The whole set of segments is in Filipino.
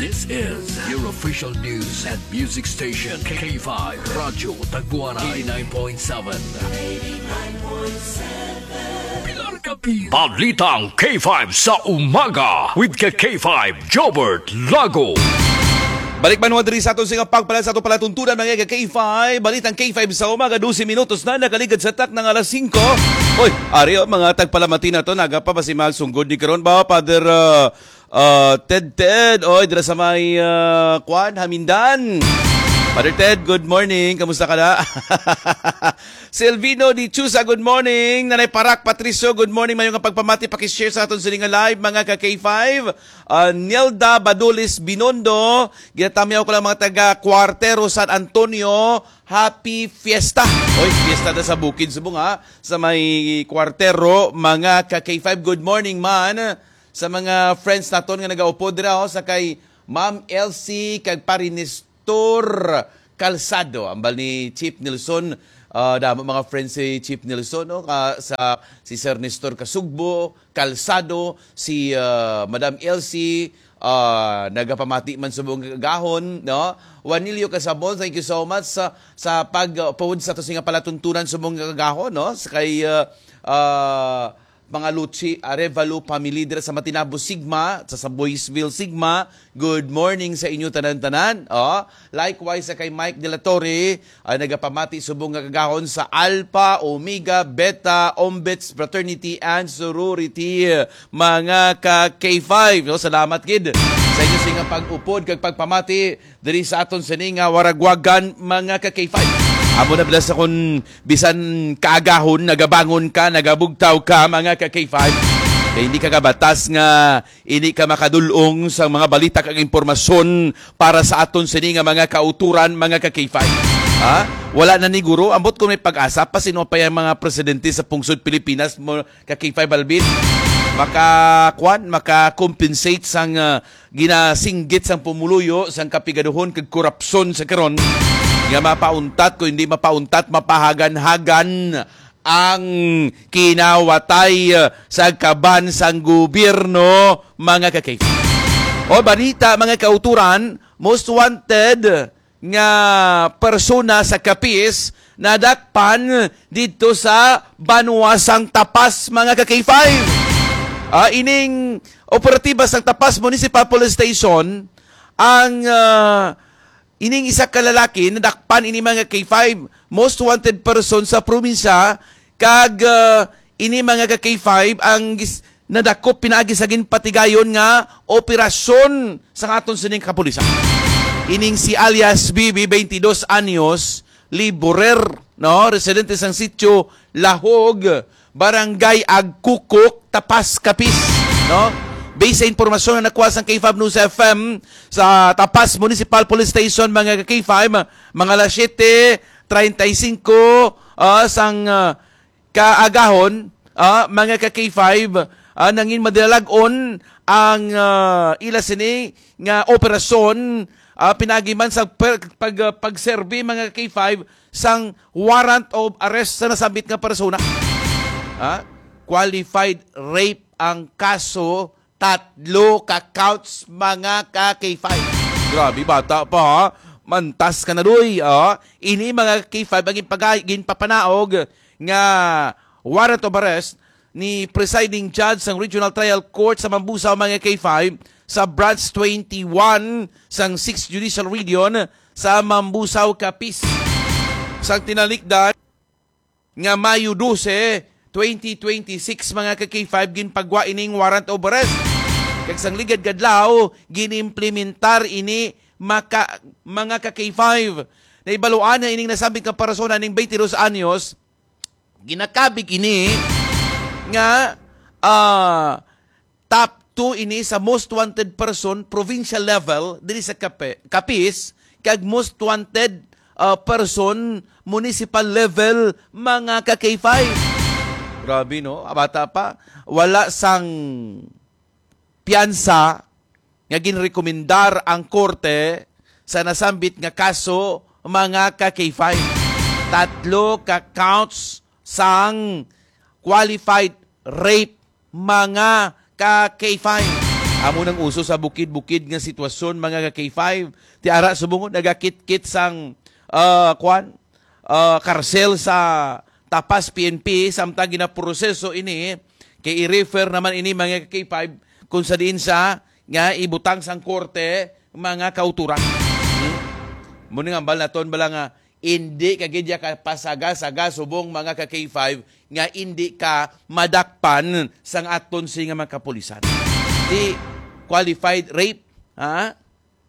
This is your official news and music station, K5 Radyo Tagbuana 89.7. Balitang K5 sa umaga with K5 Jobert Lago. Balik manuwa diri sa atong singa pagpala sa atong palatuntunan mga K5. Balitang K5 sa umaga, 12 minutos na nakaligad sa tak ng alas 5. Oy, ari mga tagpalamatin na to, nagapa ba si Mahal Sunggod ni karon ba, Father Ted, oy, dira sa may Kwan, Hamindan. Father Ted, good morning. Kamusta ka na? Silvino Di Chusa, good morning. Nanay Parak Patricio, good morning. Mayong pagpamati, pakishare sa aton sininga live, mga ka-K5. Nelda Badulis Binondo, ginatamiyaw ko lang mga taga Cuartero San Antonio. Happy Fiesta. Oy, fiesta na sa Bukid Subong ha. Sa may Cuartero, mga ka-K5, good morning man. Sa mga friends naton nga nagaupo dira sa kay Ma'am Elsie kag Parinis Calzado, ambal ni Chief Nelson, damo mga friends si Chief Nelson, no? Sa si Sir Nestor Kasugbo, Calzado, si Madam Elsie, nagapamati man sa buong gahon, no? Juanilio Casabon, thank you so much sa pagpawod sa to singa palatuntunan sa buong gahon, no? Sa kay mga Luchi Arevalo family dira sa Matinabo Sigma, sa Boysville Sigma. Good morning sa inyo tanan-tanan. Likewise sa kay Mike De La Torre, nagapamati subong nga kagahon sa Alpha, Omega, Beta, Ombets, Fraternity and Sorority, mga ka-K5. No, salamat gid sa inyo singa pag-upod kag pagpamati diri sa aton sininga waragwagan, mga ka-K5. Amo na bilas akong bisan kaagahon, nagabangon ka, nagabugtaw ka, mga ka-K5. Kaya hindi ka kabatas nga, hindi ka makadulong sa mga balita kag impormasyon para sa aton sini nga mga kauturan, mga ka-K5. Wala na ni guro, ambot kung may pag-asa, pa sino pa yung mga presidente sa pungsod Pilipinas, mo ka-K5 Alvin? Maka-compensate sang ginasinggit sang pumuluyo, sang kapigaduhon, kag korupsyon sa karon. Nga mapauntat, kung hindi mapauntat, mapahagan-hagan ang kinawatay sa kabansang gobyerno, mga kakay. O balita, mga kauturan, most wanted nga persona sa Capiz nadakpan dito sa Banwasang Tapas, mga kakay. Ining operatiba sang Tapas Municipal Police Station ang ining isa ka lalaki nadakpan ini mga K5 most wanted person sa probinsya kag ini mga K5 ang nadakop pinaagi sa ginpatigayon nga operasyon sa aton sining kapulisan. Ining si alias Bibi, 22 anyos, liborer, no, residente sang sitio Lahog, Barangay Agkukok, Tapas, Capiz, no? Based sa informasyon na nakuha sa K5 News FM sa Tapas Municipal Police Station, mga K5, mga alas 7:35 sang kaagahon, mga K5, nangin madalagon ang ila sini nga operasyon, pinagiman sa pagserbi, mga K5, sang warrant of arrest sa nasambit nga persona. Qualified rape ang kaso, 3 ka-counts, mga ka-K5. Grabe, bata pa ha. Mantas ka na doy. Ini mga K5 ang ginpapanaog nga warrant of arrest ni presiding judge sang Regional Trial Court sa Mambusaw, mga K5, sa Branch 21 sang 6th Judicial Region sa Mambusaw, Capiz. Sang tinalikdan nga Mayo 12, 2026, mga ka-K5, ginpagwa ining warrant of arrest. Kag sang ligad kadlaw ginimplementar ini mga ka-K5. Naibaluan na ining nasambit nga persona ning 22 anyos, ginakabig ini nga top 2 ini sa most wanted person provincial level diri sa Capiz, kag most wanted person municipal level, mga ka-K5. Grabe, no? Bata pa. Wala sang piyansa nga ginrekomendar ang korte sa nasambit nga kaso, mga ka-K5. 3 ka-counts sang qualified rape, mga ka-K5. Amo nang uso sa bukid-bukid nga sitwasyon mga ka-K5. Ti ara subong nagakit-kit sang karsel sa tapas PNP samtang ginaproseso ini kay i-refer naman ini mga ka-K5 kung sa diin sa nga ibutang sang korte mga kauturan. Muna nga ambal naton bala nga hindi ka gidya ka pasaga-saga subong mga ka-K5 nga hindi ka madakpan sang aton si nga mga kapulisan. Di qualified rape, ha?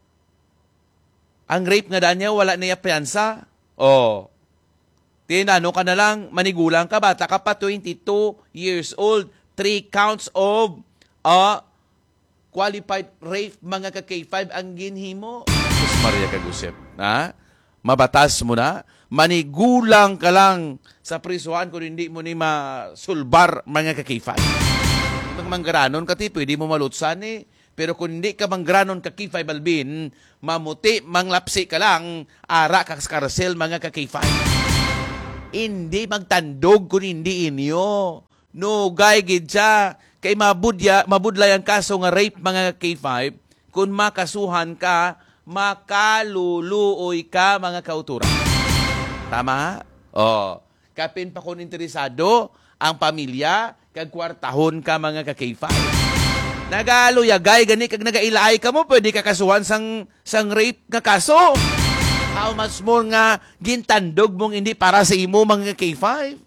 Ang rape nga danya wala niya piyansa. Oh. Tinano ka na lang, manigulang ka, bata ka pa 22 years old, 3 counts of qualified rape mga ka-K5 ang ginhimo. Sus Maria Kagusep, ha? Mabatas mo na, manigulang ka lang sa prisuhan kung hindi mo ni masulbar mga ka-K5. Kung manggaranon ka ti, pwede mo malutsan eh. Pero kung hindi ka manggaranon ka-K5 Alvin, mamuti, manglapsi ka lang, ara ka sa karsel mga ka-K5. Hindi magtandog kung hindi inyo. No, gay gidya. Kay mabudlay ang kaso nga rape mga K5, kung makasuhan ka, makaluluoy ka mga kauturan. Tama? Oh. Kapin pa kung interesado ang pamilya, kag kwartahon ka mga ka-K5. Nagaluyagay, gani kag nagailaay ka mo, pwede ka kasuhan sang rape nga kaso. How much more nga gintandog mong hindi para sa imo mga K5?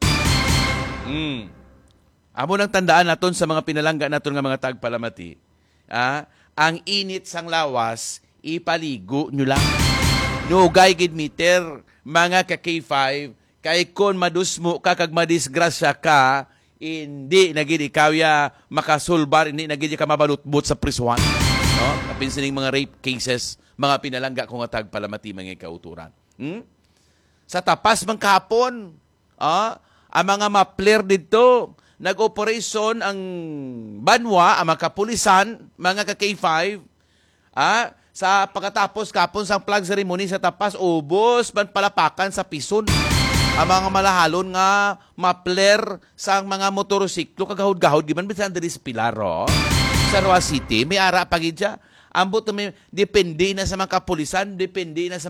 Amo nang tandaan naton sa mga pinalangga naton nga mga tagpalamati. Ang init sang lawas, ipaligo nyo lang. Nugay gid meter, mga ka-K5, kay kon madusmo ka kag madisgrasya ka, hindi nagid ikaw ya makasulbar, hindi nagid ka mabalutbot sa prisuhan. No? Kapin sining mga rape cases, mga pinalangga ko nga tagpalamati mga kauturan. Sa tapas mang kahapon, ang mga mapler dito, nag-operation ang banwa, ang mga kapulisan, mga ka-K5, sa pagkatapos kapon sa flag ceremony sa tapas, ubos, palapakan sa pison. Ang mga malahalon nga mapler sa mga motorsiklo, kagahod-gahod, di man bisan diri sa Pilaro, sa Roa City, may ara pagidya. Ambot may depende na sa mga kapulisan, depende na sa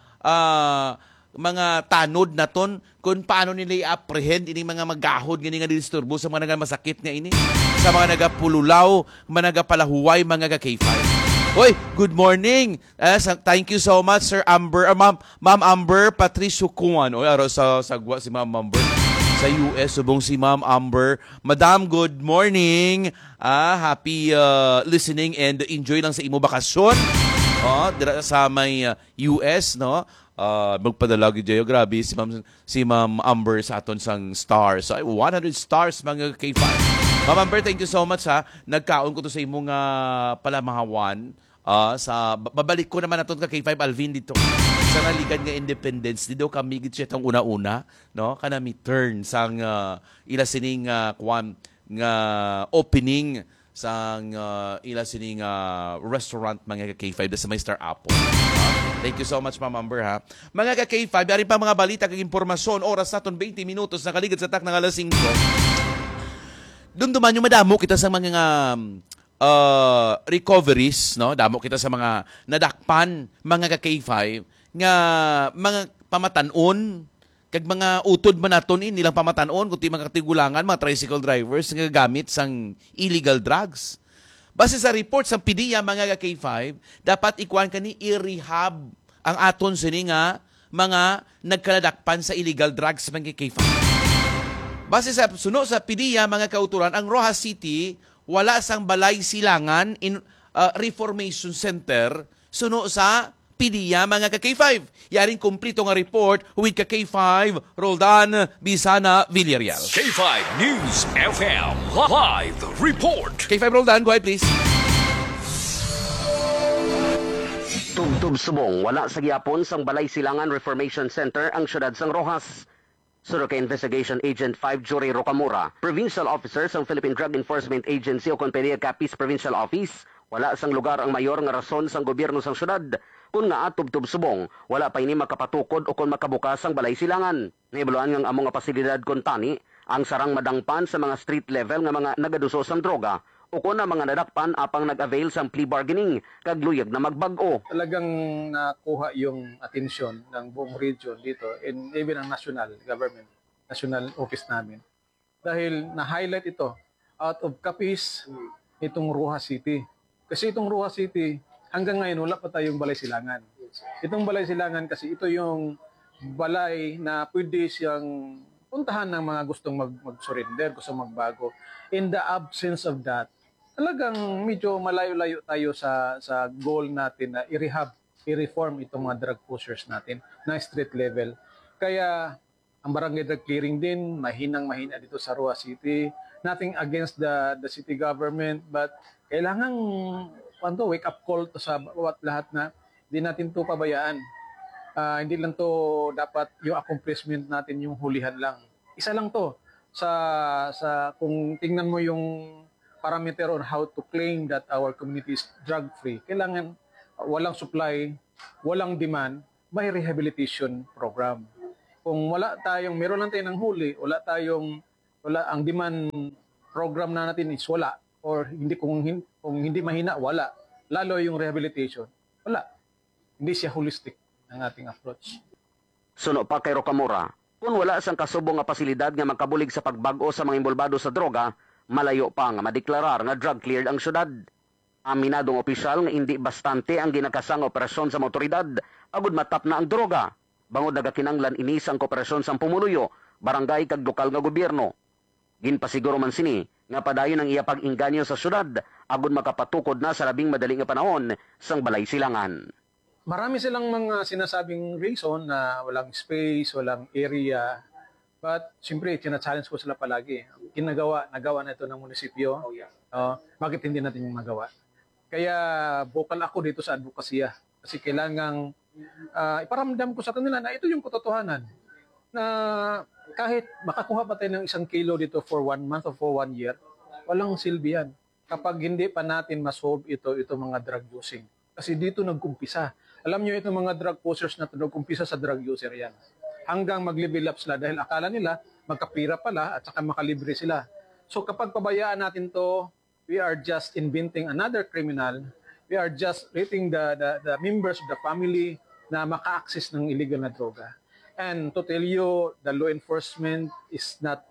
mga tanod na ton kung paano nila i-apprehend ini mga magahod gani nga disturbo sa mga nagamasakit nga ini, sa mga nagapululaw, mga nagapalahuway, mga K5. Hoy, good morning. Thank you so much, Sir Amber. Ma'am Amber Patricio Kuan. Oy, araw sa sagwa si Ma'am Amber. Sa US, subong si Ma'am Amber. Madam, good morning. Happy listening and enjoy lang sa imo bakasyon. Dira sa may US, no? Magpadalagi dyan. Grabe, si Ma'am Amber sa aton sang stars. So, 100 stars, mga K5. Ma'am Amber, thank you so much, ha. Nagkaon ko to sa imong palamahawan. Babalik ko naman naton ka K5 Alvin dito. Sa nalikan nga independence, dito kami git siya itong una-una, no? Kanami turn sang ila sining nga opening sang ila sining restaurant mga K5 sa may Star Apple. Thank you so much, Ma'am Amber, ha. Mga ka-K5, yari pa mga balita kag impormasyon, oras naton 20 minutos, nakaligid sa tak ng alas 5. Doon duman yung madamo kita sa mga recoveries, no? Damo kita sa mga nadakpan, mga ka-K5, nga mga pamatanon, kag mga utod man naton nilang pamatanon, kundi mga katigulangan, mga tricycle drivers, nga gamit sang illegal drugs. Base sa report sa PDEA, mga K5, dapat ikuan kani i-rehab ang aton sini nga mga nagkaladakpan sa illegal drugs mga K5. Base sa suno sa PDEA, mga kauturan, ang Rojas City wala sang balay silangan in reformation center suno sa PDEA, mga K5. Yaring kumplito nga report with K5 Roldan Bisana Villarreal. K5 News FM Live Report. K5 Roldan, go ahead please. Tubtub subong, wala sa gihapon sang Balay Silangan Reformation Center ang syudad sang Rojas. Suro kay Investigation Agent 5 Jory Rocamora, Provincial Officer sang Philippine Drug Enforcement Agency o Conpedia Capiz Provincial Office, wala sang lugar ang mayor nga rason sang gobyerno sang syudad kung nga tubtub subong, wala pa ini makapatukod o kung makabukas ang Balay Silangan. Nibuluan ng among nga pasilidad kon tani ang sarang madangpan sa mga street level nga mga nagaduso sang droga Uko na mga nadakpan apang nag-avail sang plea bargaining kag luyag na magbag-o. Talagang nakuha yung atensyon ng buong region dito and even ang national government, national office namin. Dahil na-highlight ito out of Capiz itong Rojas City. Kasi itong Rojas City, hanggang ngayon wala pa tayong balay silangan. Itong balay silangan kasi ito yung balay na pwede siyang puntahan ng mga gustong mag-surrender, gustong magbago. In the absence of that, talagang medyo malayo-layo tayo sa goal natin na i-rehab, i-reform itong mga drug pushers natin na street level. Kaya ang barangay drug clearing din, mahinang-mahina dito sa Roa City. Nothing against the city government, but kailangan wake up call to sa lahat na hindi natin to pabayaan. Hindi lang to dapat yung accomplishment natin yung hulihan lang. Isa lang to sa kung tingnan mo yung parameter on how to claim that our community is drug-free. Kailangan walang supply, walang demand, may rehabilitation program. Kung meron lang tayong huli, ang demand program na natin is wala. Or hindi kung hindi mahina, wala. Lalo yung rehabilitation, wala. Hindi siya holistic ang ating approach. Suno pa kay Rocamora, kung wala sang kasubong nga pasilidad nga magkabulig sa pagbag-o sa mga involbado sa droga, malayo pa nga madeklarar nga drug cleared ang syudad. Aminadong opisyal nga hindi bastante ang ginakasang operasyon sa mga otoridad agud matap na ang droga. Bangod nagakinanglan inis ang kooperasyon sa pumuluyo, barangay kag lokal nga gobyerno. Ginpasiguro man sini nga padayon ang iya pag-inganyo sa syudad agud makapatukod na sa labing madali nga panahon sang balay silangan. Marami silang mga sinasabing reason na walang space, walang area. But siyempre, tina-challenge ko sila palagi. Nagawa na ito ng munisipyo. Bakit hindi natin yung magawa? Kaya vocal ako dito sa advokasya. Kasi kailangang iparamdam ko sa kanila na ito yung katotohanan. Na kahit makakuha pa tayo ng 1 kilo dito for 1 month or for 1 year, walang silbi yan. Kapag hindi pa natin masolve ito mga drug using. Kasi dito nag-umpisa. Alam nyo itong mga drug pushers na nag-umpisa sa drug user yan. Hanggang mag-level up sila dahil akala nila magkapira pala at saka makalibre sila. So kapag pabayaan natin to, we are just inventing another criminal. We are just letting the members of the family na maka-access ng illegal na droga. And to tell you, the law enforcement is not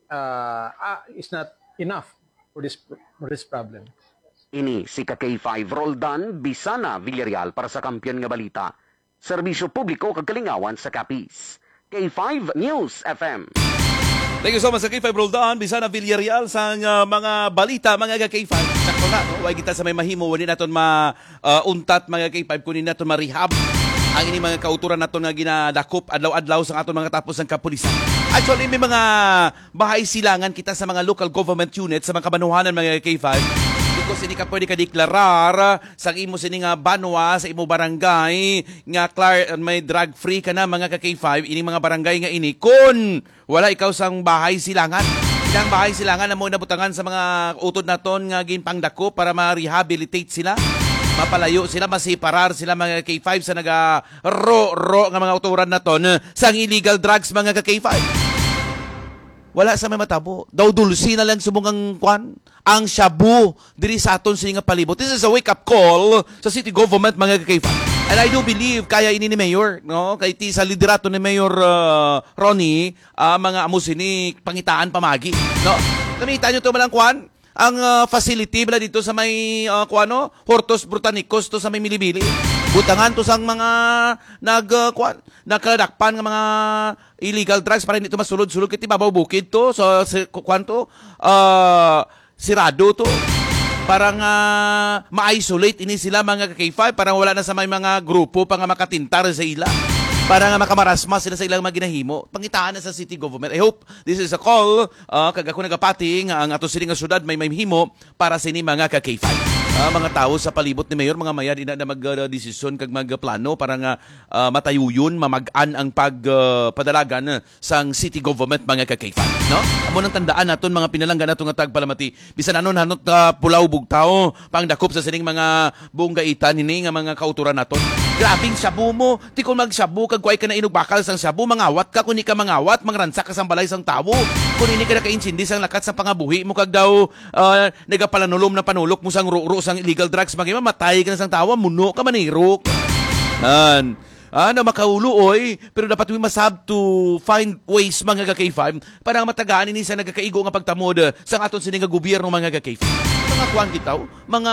enough for this problem. Ini si K5 Roldan Bisana Villarreal para sa Kampiyon nga Balita. Serbisyo publiko kag kalingawan sa Capiz. K5 News FM. Thank you so much sa K5 Roldan, Bisana Villarreal sa mga balita, mga K5. Sakto na, no? Huwag kita sa may mahimo, wali natin mauntat mga K5, kunin natin ma-rehab ang ini mga kauturan natin nga ginadakop adlaw-adlaw sa aton mga tapos ng kapulisan. Actually, may mga bahay silangan kita sa mga local government units, sa mga kabanuhanan mga K5. Because hindi ka pwede ka deklarar sa imo sini nga banwa sa imo barangay nga may drug free ka na mga ka-K5 ini mga barangay nga ini kun wala ikaw sang bahay silangan. Ilang bahay silangan na mo nabutangan sa mga utod naton nga ginpangdako para ma-rehabilitate sila. Mapalayo sila, masiparar sila mga K5 sa naga-ro nga mga uturan naton sang illegal drugs mga ka-K5. Wala sa may matabo. Daw dulsi na lang sumungang ang shabu diri sa aton sa nga palibot. This is a wake-up call sa city government mga K5. And I do believe kaya ini ni Mayor, no? Kay ti sa liderato ni Mayor Ronnie, mga amo sini pangitaan pamagi, no? Kamita nyo to malang ang facility bala dito sa may Hortos Botanicos to sa may Milibili. Butangan to sang mga nagkadakpan ng mga illegal drugs para hindi to masulod-sulod kiti babaw bukid to so sirado to parang ma-isolate ini sila mga K5 parang wala na sa may mga grupo pa nga makatintar sa ila para nga makamarasma sila sa ilang maginahimo pangitaan na sa city government. I hope this is a call kag ako nagapating ang ato sini nga syudad may himo para sa ini mga K5. Mga tao sa palibot ni Mayor, mga maya, di na mag-desisyon kag magplano para nga matayuyon, mamagaan ang pagpadalagan sang city government mga ka-K5. No? Amo nang tandaan naton mga pinalanggan nato nga tagpalamati. Bisan anon hanot pulaw bugtaw, pangdakop sa sining mga bunggaitan hini nga mga kauturan naton. Grabing shabu mo, ti kung magshabu kag kuay ka na inugbakal sang shabu, mangawat ka kung ni ka mangawat, mangransak ka sang balay sang tawo. Kung hindi ka naka-insindi sang lakat sa pangabuhi mo kag daw nagapalanulom na panulok mo sang ruro sang illegal drugs magima matay ka na sang tawa muno ka manirok. Makaulo pero dapat we must have to find ways mga ka-K5 para matagaan ini sa nagakaigo nga pagtamod sang aton sining nga gobyerno mga ka-K5. Mga kuan bitaw, mga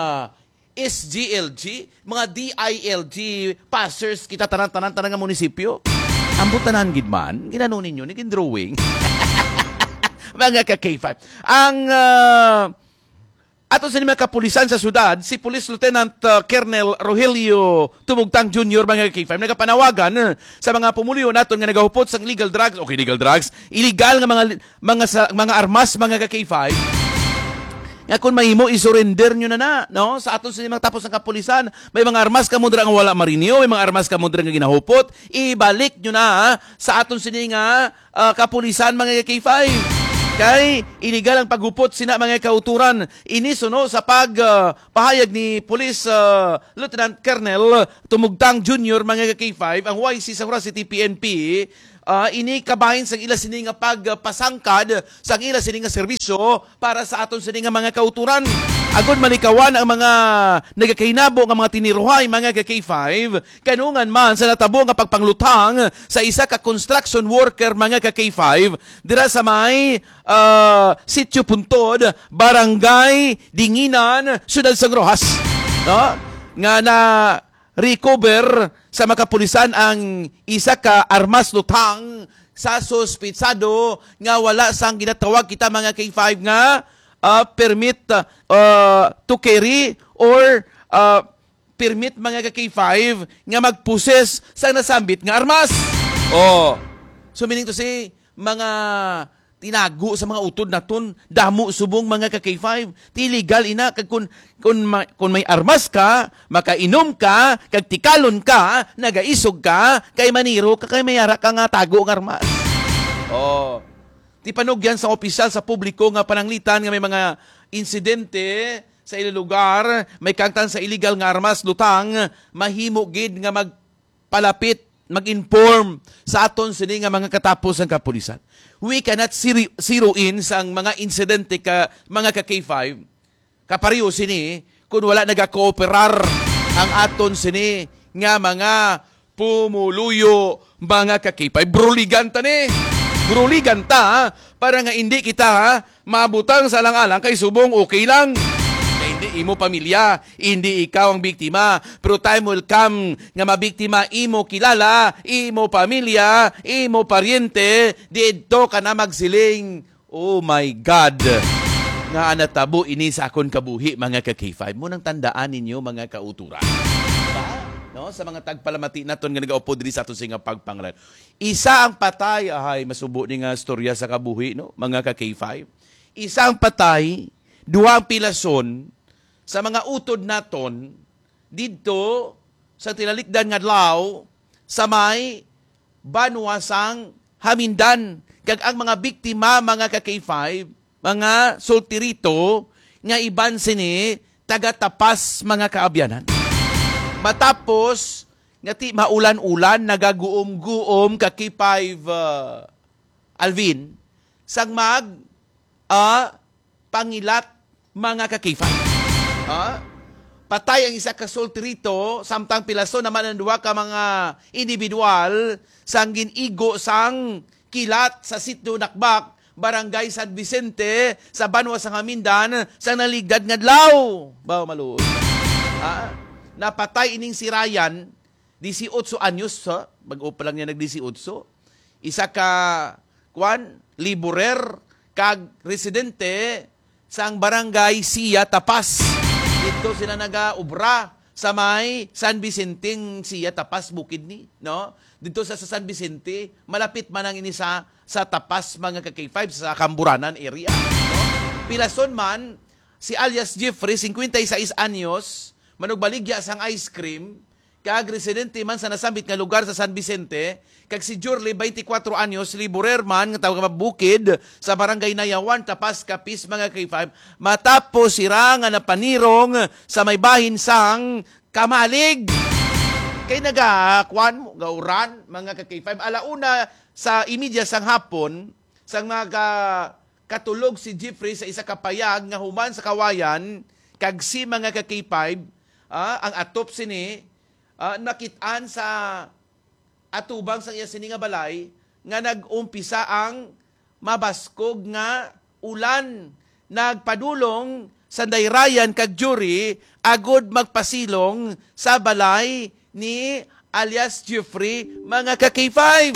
SGLG, mga DILG passers kita tanan nga munisipyo. Ambot tanan gid man, ginano ninyo ni drawing. Mga ka-K5. Ang ato sa mga kapulisan sa syudad, si Police Lieutenant Colonel Rogelio Tumugtang Jr. mga K5 nagapanawagan sa mga pumuliyo naton nga nagahupot sa illegal drugs, illegal nga mga armas mga K5. Nga kung mahimo i-surrender nyo na no? Sa aton sa mga tapos ng kapulisan, may mga armas ka mudra nga wala marinyo, may mga armas ka mudra nga ginahupot, ibalik nyo na sa aton sa nga kapulisan mga K5. Kay illegal ang paghupot sina mga kauturan. Iniso no sa pahayag ni Police Lieutenant Colonel Tumugtang Jr. mga K5 ang YC sa City PNP ini kabahin sang ila sini nga pagpasangkad sang ila sini nga serbisyo para sa aton sini nga mga kauturan. Agod malikawan ang mga nagakahinabo nga mga tiniruhay mga K5 kanungan man sa natabo nga pagpanglutang sa isa ka construction worker mga K5 dira sa may Sitio Puntod, Barangay Dinginan, Syudad sang Rojas. No? Nga na recover sa makapulisan ang isa ka armas lutang sa suspitsado nga wala sang ginatawag kita mga K5 nga permit to carry or permit mga K5 nga magposes sa nasambit nga armas. So meaning to say mga tinago sa mga utod naton damo subong mga ka-K5 ti illegal ina kag kung may armas ka makainom ka kag tikalon ka nagaisog ka kay maniro ka kay mayara ka nga tago ng armas. Ti panugyan sa opisyal sa publiko nga pananglitan nga may mga insidente sa ilang lugar may kangtan sa illegal nga armas lutang mahimo gid nga magpalapit mag-inform sa aton sini nga mga katapos ang kapulisan. We cannot zero in sa mga insidente ka mga ka-K5 kapariyo sini kung wala nagakooperar ang aton sini nga mga pumuluyo mga ka-K5. Bruligan ta para nga hindi kita mabutang sa lang-alang kay subong okay lang. Hindi imo pamilya, hindi ikaw ang biktima. Pero time will come nga mabiktima imo kilala, imo pamilya, imo paryente, dito ka na magsiling. Oh my God! Nga anatabo ini sa akon kabuhi mga ka-K5. Munang tandaan ninyo mga kauturan. No? Sa mga tagpalamati naton nga nag-aupo diri sa aton nga pagpanglan. Isa ang patay, masubo ni nga storya sa kabuhi, no? Mga ka-K5. Isa ang patay, duwang pilason, sa mga utod naton dito sa tinalikdan nga adlaw sa may banwasang Hamindan kag ang mga biktima mga ka-K5 mga solterito nga iban sini taga-tapas mga kaabyanan matapos nga ti maulan-ulan nagaguom-guom ka K5 Alvin sang pangilat mga ka-K5. Patay ang isa ka solterito, samtang pilaso naman ang duwa ka mga individual sang ginigo sang kilat sa Sitio Nakbak, Barangay San Vicente, sa Banwa sa Hamindan, sang naligdad nga adlaw. Bawo maluod. Napatay ining si Ryan, 18 anyos, bago pa lang niya nag-18. Isa ka liburer kag residente sang Barangay Siya Tapas. Dito sila nag-ubra sa may San Vicenteng Siya Tapas Bukid ni, no? Dito sa San Vicente, malapit man ang ini sa Tapas mga ka-K5 sa Kamburanan area, no? Pilason man si alias Jeffrey 56 anyos, manugbaligya sang ice cream, kag residente man sa nasambit nga lugar sa San Vicente, kag si Jurley 24 anyos, liburer man nga tawag Bukid sa Barangay Nayawan Tapas Kapis mga K5 matapos sira nga napanirong sa may bahin sang Kamalig kay gauran mga K5 alauna sa imidya sang hapon sang katulog si Jeffrey sa isa ka payag nga human sa kawayan kag si mga ka K5 ang autopsy ni nakitaan sa atubang sa iya sini nga balay nga nag-umpisa ang mabaskog nga ulan nagpadulong sa dayrayan kag jury agud magpasilong sa balay ni alias Jeffrey mga ka K5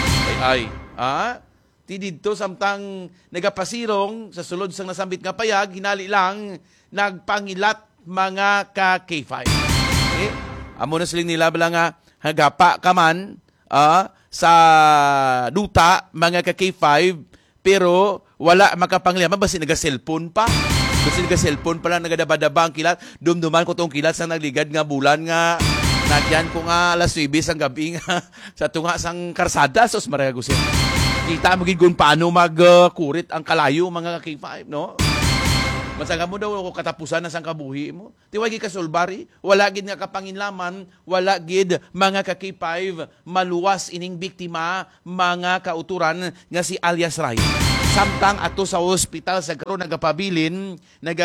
ti didto samtang nagapasilong sa sulod sang nasambit nga payag hinali lang nagpangilat mga ka K5 amo na siling nila bala nga hagapa ka man sa duta mga ka K5 pero wala makapangliaman basi naga-cellphone pa. Basi naga-cellphone pa lang nagadaba-daba ang kilat. Dumduman ko tong kilat sa nagligad nga bulan nga nadyan ko nga alas 9 ang gabi nga sa tunga sang karsada sos Maria Gusin. Kita mo gid kung paano magkurit ang kalayo mga ka K5 no. Masanga mo daw ako katapusan na sang kabuhi mo. Tiwagi ka sulbari, wala gid nga kapanginlaman, wala gid mga ka K5 maluwas ining biktima mga kauturan nga si alias Ray. Samtang ato sa ospital sa karon nagapabilin,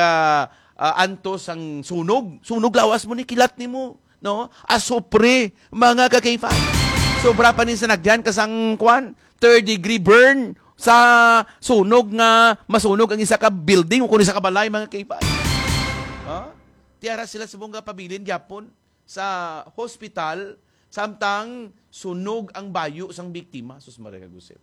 anto sang sunog lawas mo ni kilat nimo, no? Asopre mga ka K5. Sobra pa ni sa nagdian kasang kwan, 3rd degree burn sa sunog nga masunog ang isa ka building o kung isa ka balay mga K5. Tiara sila sa mong pabilin gyapon sa hospital samtang sunog ang bayo sang biktima. Sus Maria Joseph.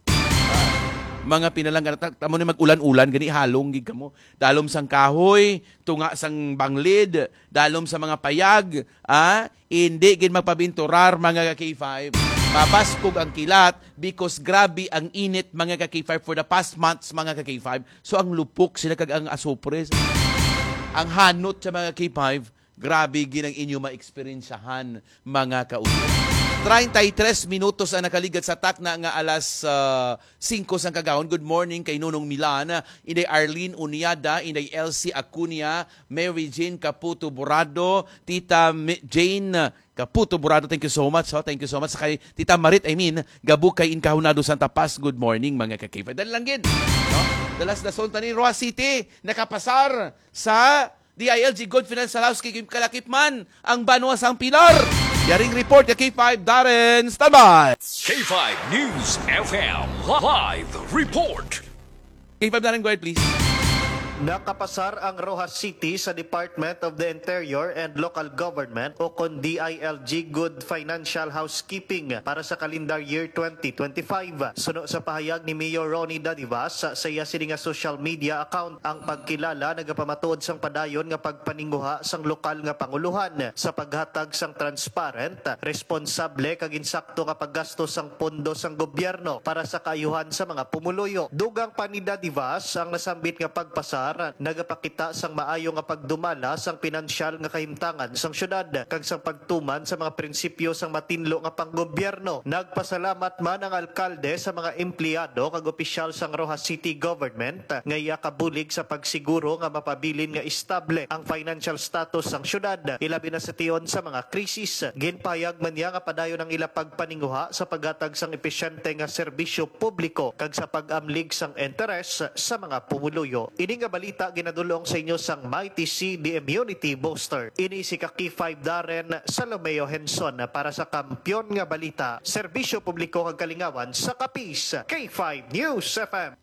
Mga pinalanggan tamo ni mag-ulan-ulan gani halong gid kamo. Dalom sang kahoy, tunga sang banglid, dalom sa mga payag, hindi gid magpabinturar mga K5. Mabaskog ang kilat because grabe ang init mga ka K5 for the past months mga ka K5. So ang lupok sila kag ang asopres. Ang hanot sa mga K5, grabe gid ang inyo ma-experiencehan mga kauturan. 33 minutos ang nakaligat sa takna nga alas 5 sang kagahon. Good morning kay Nunong Milan, inday Arlene Uniada, inday Elsie Acuña, Mary Jane Caputo Borado, Tita Jane Caputo Borado, thank you so much. Thank you so much. Kay Tita Marit, Gabukay Incahunado Santa Paz, good morning mga kakaifa. Dahil lang gid, no? Dalas Dason tani Roa City, nakapasar sa DILG Good Financial House kay Kalakipman, ang Banwa sang Pilar. Yaring report kay K5 Darren, standby. K5 News FM live report. K5 Darren, go ahead please. Nakapasar ang Rojas City sa Department of the Interior and Local Government o kon DILG Good Financial Housekeeping para sa calendar year 2025. Suno sa pahayag ni Mayor Ronnie Dadivas sa iya sining social media account ang pagkilala nagapamatuod sang padayon nga pagpaninguha sang lokal nga panguluhan sa paghatag sang transparent, responsable kag insakto nga paggasto sang pondo sang gobyerno para sa kaayuhan sa mga pumuluyo. Dugang pa ni Dadivas ang nasambit nga pagpasar nagapakita sang maayo nga pagdumala sang pinansyal nga kahimtangan sang syudad kag sang pagtuman sa mga prinsipyo sang matinlo nga panggobyerno. Nagpasalamat man ang alkalde sa mga empleyado kag opisyal sang Rojas City Government nga iya kabulig sa pagsiguro nga mapabilin nga estable ang financial status sang syudad ilabi na sa tiyon sa mga krisis. Ginpahayag man niya nga padayon ang ila pagpaninguha sa paghatag sang epesyente nga serbisyo publiko kag sa pag-amlig sang interes sa mga pumuluyo. Ini nga balita ginadulong sa inyo sang Mighty C the Immunity Booster. Ini si K5 Darren Salomeo Henson para sa Kampiyon nga Balita, serbisyo publiko kag kalingawan sa Kapis, K5 News FM.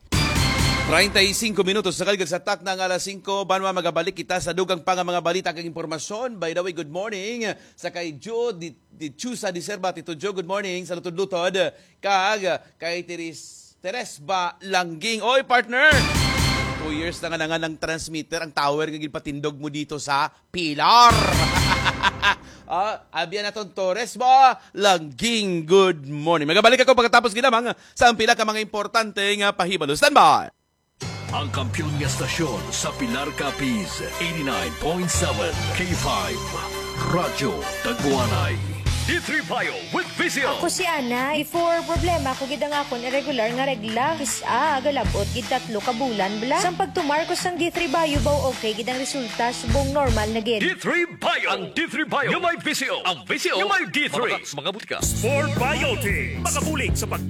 35 minutos sa kaligat sa tak ng alas 5. Banwa magabalik kita sa dugang pa nga mga balita kag impormasyon. By the way, good morning sa kay Joe di Chusa di Serba Tito Joe. Good morning sa lutod-lutod kag kay Teresba Langging. Oy partner, 2 years na nga ng transmitter, ang tower nga patindog mo dito sa Pilar. Abyan naton Torres ba? Langging, good morning. Magabalik ako pagkatapos ginamang sa pila ka mga importante nga pahibalo. Stand by! Ang kampiyon nga stasyon sa Pilar Capiz, 89.7 K5 Radyo Tagbuanay. D3 Bio with Vizio. Ako si Ana. Before problema ko gid ang akon irregular nga regla. Kisa galabot gid 3 ka bulan bla. Sang pagtumar ko sang D3 Bio baw okay gid ang resulta subong normal na gid. D3 Bio. Ang D3 Bio. Yung may Vizio. Ang Vizio. Yung may D3. Mga butika. Sport Biotic. Makabulig sa pag